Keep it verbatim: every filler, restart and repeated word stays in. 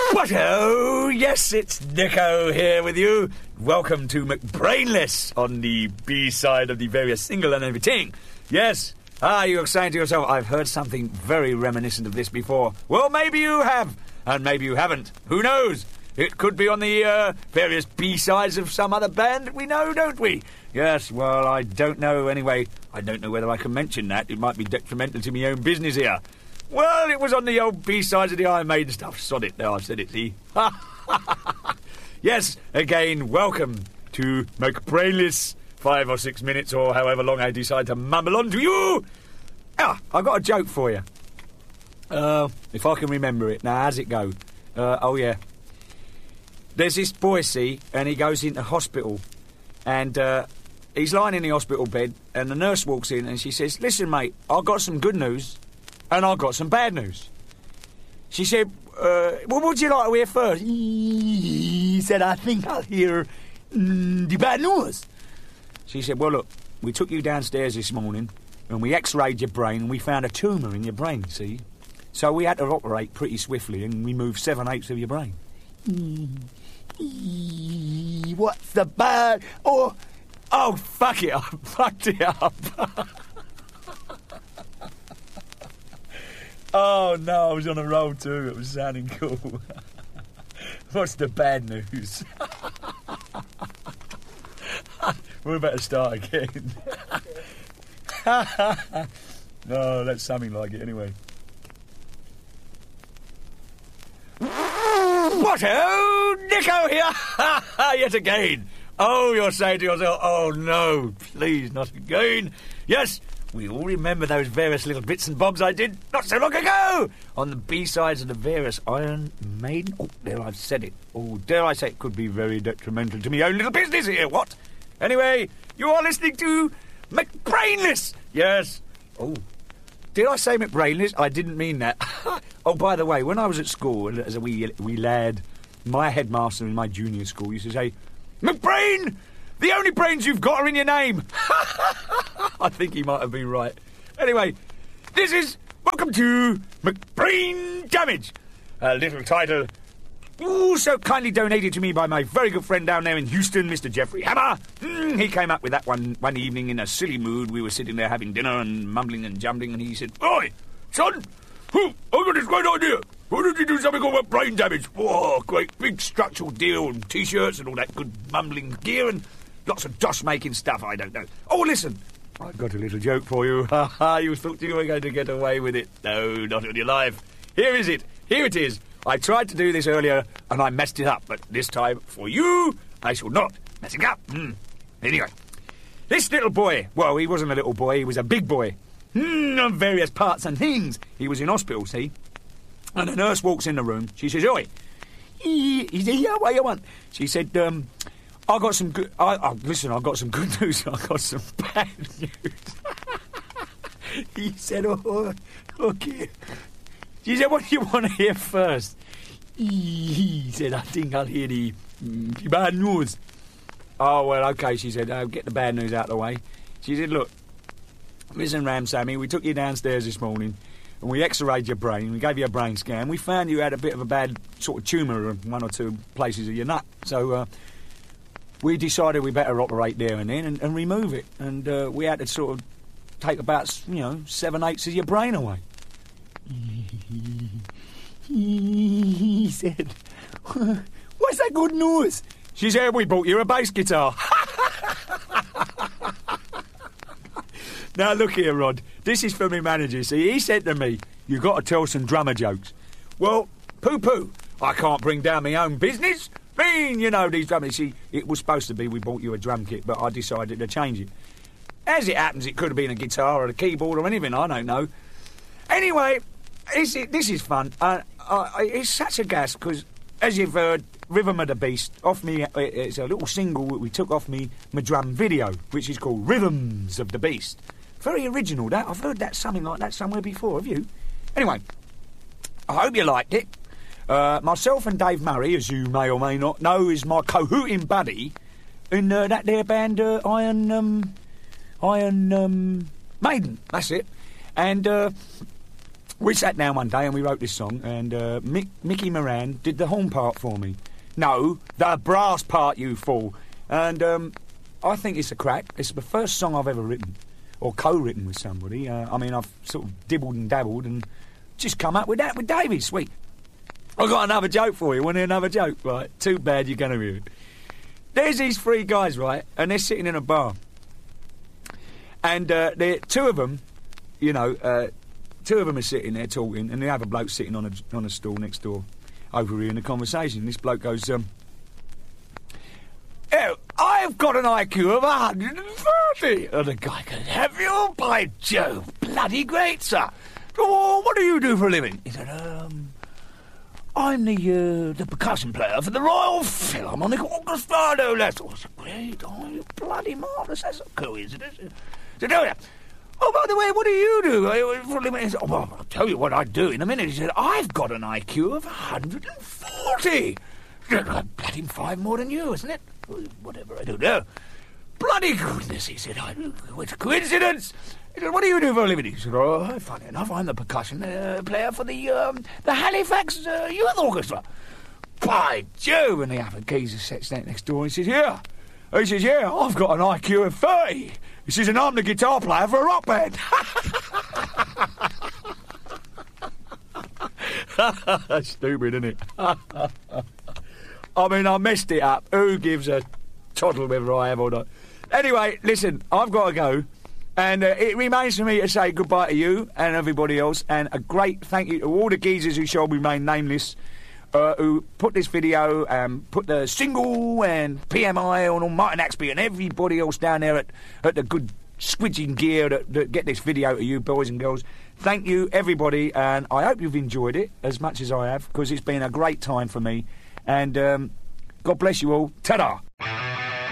What oh, yes, it's Nico here with you. Welcome to McBrainless on the B-side of the various single and everything. Yes, ah, you're saying to yourself, I've heard something very reminiscent of this before. Well, maybe you have, and maybe you haven't. Who knows? It could be on the uh, various B-sides of some other band that we know, don't we? Yes, well, I don't know anyway. I don't know whether I can mention that. It might be detrimental to my own business here. Well, it was on the old B-sides of the Iron Maiden stuff. Sod it, there, I've said it, see? Yes, again, welcome to McBrainless. Five or six minutes or however long I decide to mumble on to you. Ah, I've got a joke for you. Uh, if I can remember it. Now, how's it go? Uh, oh, yeah. There's this boy, see, and he goes into hospital. And uh, he's lying in the hospital bed, and the nurse walks in and she says, listen, mate, I've got some good news. And I've got some bad news. She said, uh, well, what would you like to hear first? He said, I think I'll hear mm, the bad news. She said, well, look, we took you downstairs this morning and we x-rayed your brain and we found a tumour in your brain, see? So we had to operate pretty swiftly and remove seven-eighths of your brain. What's the bad? Oh, oh, fuck it, I fucked it up. Oh, no, I was on a roll too. It was sounding cool. What's the bad news? We better start again. No, that's something like it anyway. What oh, Nico here! Yet again. Oh, you're saying to yourself, oh no, please, not again. Yes, we all remember those various little bits and bobs I did not so long ago on the B-sides of the various Iron Maiden. Oh, there, I've said it. Oh, dare I say it could be very detrimental to my own little business here, what? Anyway, you are listening to McBrainless. Yes. Oh, did I say McBrainless? I didn't mean that. Oh, by the way, when I was at school as a wee, wee lad, my headmaster in my junior school used to say, McBrain! The only brains you've got are in your name. I think he might have been right. Anyway, this is Welcome to McBrain Damage. A little title also kindly donated to me by my very good friend down there in Houston, Mister Jeffrey Hammer. Mm, he came up with that one one evening in a silly mood. We were sitting there having dinner and mumbling and jumbling, and he said, Oi, son, who, I've got this great idea. Why don't you do something called brain damage? Oh, great big structural deal and T-shirts and all that good mumbling gear and lots of dosh-making stuff, I don't know. Oh, listen, I've got a little joke for you. Ha ha, you thought you were going to get away with it. No, not on your life. Here is it. Here it is. I tried to do this earlier and I messed it up, but this time, for you, I shall not mess it up. Mm. Anyway, this little boy, well, he wasn't a little boy, he was a big boy. Mm, on various parts and things. He was in hospital, see? And the nurse walks in the room. She says, Oi. He said, yeah, what you want? She said, um, I got some good... I, oh, listen, I got some good news. I got some bad news. He said, oh, okay. She said, what do you want to hear first? He said, I think I'll hear the, mm, the bad news. Oh, well, okay, she said, uh, get the bad news out of the way. She said, look, listen, Ram Sammy, we took you downstairs this morning and we x-rayed your brain, we gave you a brain scan. We found you had a bit of a bad sort of tumour in one or two places of your nut. So uh, we decided we better operate there and then and, and remove it. And uh, we had to sort of take about, you know, seven-eighths of your brain away. He said, what's that good news? She said, we bought you a bass guitar. Now, look here, Rod. This is for my manager. See, he said to me, you got to tell some drummer jokes. Well, poo-poo. I can't bring down my own business. Mean, you know, these drummers. See, it was supposed to be we bought you a drum kit, but I decided to change it. As it happens, it could have been a guitar or a keyboard or anything, I don't know. Anyway, it's, it, this is fun. Uh, uh, it's such a gas, because, as you've heard, Rhythm of the Beast, off me, it's a little single that we took off me, my drum video, which is called Rhythms of the Beast. Very original, that. I've heard that something like that somewhere before, have you? Anyway, I hope you liked it. Uh, myself and Dave Murray, as you may or may not know, is my cahooting buddy in uh, that there band, uh, Iron, um, Iron, um, Maiden. That's it. And, uh, We sat down one day and we wrote this song, and uh, Mick, Mickey Moran did the horn part for me. No, the brass part, you fool. And um, I think it's a crack. It's the first song I've ever written, or co-written with somebody. Uh, I mean, I've sort of dibbled and dabbled and just come up with that with Davey. Sweet. I've got another joke for you. Want to hear another joke? Right, too bad you're going to hear it. There's these three guys, right, and they're sitting in a bar. And uh, two of them, you know... Uh, Two of them are sitting there talking, and the other bloke sitting on a on a stool next door, overhearing the conversation. This bloke goes, um, "Oh, I've got an I Q of one hundred thirty." And the guy goes, "Have you? By Jove, bloody great, sir. Oh, what do you do for a living?" He said, um, "I'm the uh, the percussion player for the Royal Philharmonic Orchestra." No, that's oh, great. Oh, you bloody marvellous. That's a coincidence. So, do that. "Oh, by the way, what do you do?" He said, "Oh, well, I'll tell you what I do in a minute." He said, "I've got an I Q of one hundred forty. Bloody five more than you, isn't it?" "Whatever, I don't know." "Bloody goodness," he said, "it's a coincidence." He said, "What do you do for a living?" He said, "Oh, funny enough, I'm the percussion uh, player for the um, the Halifax uh, Youth Orchestra." "By Jove!" And the other geezer sits down next door and he says, "Yeah." He says, "Yeah, I've got an I Q of thirty. He says, "And I'm the guitar player for a rock band." Stupid, isn't it? I mean, I messed it up. Who gives a toddle whether I have or not? Anyway, listen, I've got to go. And uh, it remains for me to say goodbye to you and everybody else. And a great thank you to all the geezers who shall remain nameless. Uh, who put this video and put the single and P M I on Martin Axby and everybody else down there at, at the good squidging gear that, that get this video to you boys and girls. Thank you, everybody, and I hope you've enjoyed it as much as I have, because it's been a great time for me. And um, God bless you all. Ta-da!